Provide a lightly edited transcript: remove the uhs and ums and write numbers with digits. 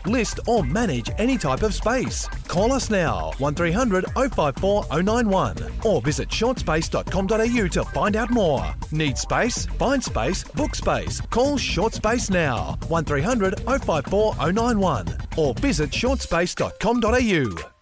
list or manage any type of space. Call us now, 1300 054 091 or visit shortspace.com.au to find out more. Need space? Find space, book space. Call Short Space now, 1300 054 091 or visit shortspace.com.au.